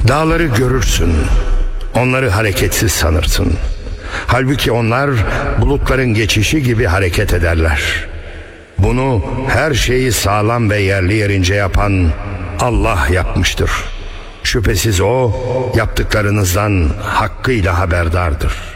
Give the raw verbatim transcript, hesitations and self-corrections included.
Dağları görürsün, onları hareketsiz sanırsın. Halbuki onlar bulutların geçişi gibi hareket ederler. Bunu her şeyi sağlam ve yerli yerince yapan Allah yapmıştır. Şüphesiz O yaptıklarınızdan hakkıyla haberdardır.